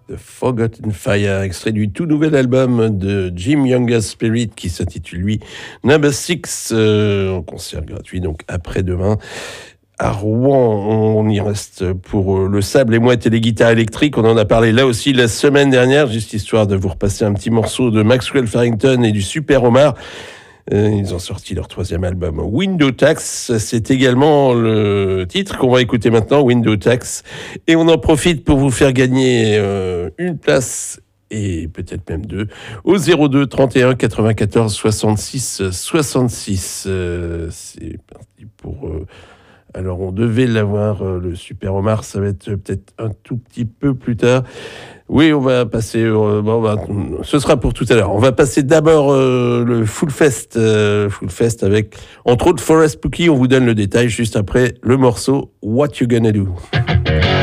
The Forgotten Fire, extrait du tout nouvel album de Jim Younger's Spirit qui s'intitule lui Number 6, en concert gratuit donc après-demain. À Rouen, on y reste pour le sable, les mouettes et les guitares électriques. On en a parlé là aussi la semaine dernière, juste histoire de vous repasser un petit morceau de Maxwell Farrington et du Super Omar. Ils ont sorti leur 3e album, Window Tax. C'est également le titre qu'on va écouter maintenant, Window Tax. Et on en profite pour vous faire gagner une place, et peut-être même 2, au 02 31 94 66 66. C'est parti pour... alors, on devait l'avoir, le Super Omar, ça va être peut-être un tout petit peu plus tard. Oui, on va passer... ce sera pour tout à l'heure. On va passer d'abord le Full Fest avec, entre autres, Forest Pookie. On vous donne le détail juste après le morceau What You Gonna Do.